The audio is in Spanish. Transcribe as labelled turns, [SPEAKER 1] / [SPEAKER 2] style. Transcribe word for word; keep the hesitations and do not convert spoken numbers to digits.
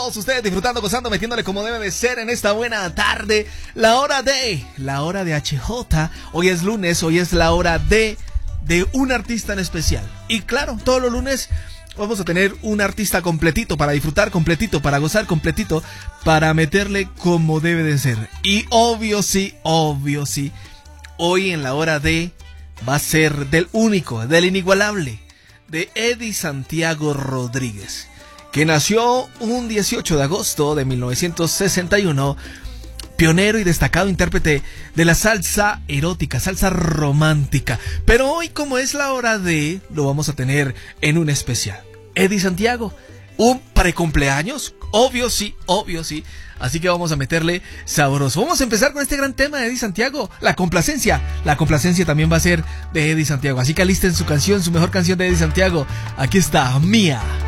[SPEAKER 1] todos ustedes disfrutando, gozando, metiéndole como debe de ser en esta buena tarde. La hora de, la hora de H J. Hoy es lunes, hoy es la hora de, de un artista en especial. Y claro, todos los lunes vamos a tener un artista completito para disfrutar, completito para gozar, completito para meterle como debe de ser. Y obvio sí, obvio sí, hoy en la hora de va a ser del único, del inigualable, de Eddie Santiago Rodríguez, que nació un dieciocho de agosto de mil novecientos sesenta y uno, pionero y destacado intérprete de la salsa erótica, salsa romántica. Pero hoy, como es la hora de, lo vamos a tener en un especial. Eddie Santiago, un precumpleaños, obvio sí, obvio sí. Así que vamos a meterle sabroso. Vamos a empezar con este gran tema de Eddie Santiago, la complacencia. La complacencia también va a ser de Eddie Santiago. Así que alisten su canción, su mejor canción de Eddie Santiago. Aquí está, Mía.